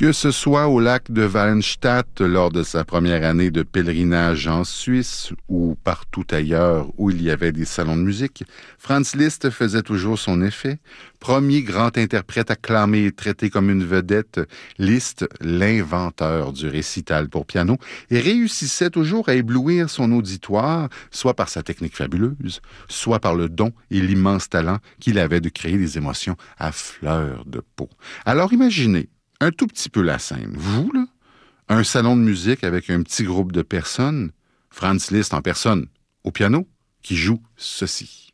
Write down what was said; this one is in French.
Que ce soit au lac de Wallenstadt lors de sa première année de pèlerinage en Suisse ou partout ailleurs où il y avait des salons de musique, Franz Liszt faisait toujours son effet. Premier grand interprète acclamé et traité comme une vedette, Liszt, l'inventeur du récital pour piano, et réussissait toujours à éblouir son auditoire, soit par sa technique fabuleuse, soit par le don et l'immense talent qu'il avait de créer des émotions à fleur de peau. Alors imaginez un tout petit peu la scène. Vous, là, un salon de musique avec un petit groupe de personnes, Franz Liszt en personne, au piano, qui joue ceci.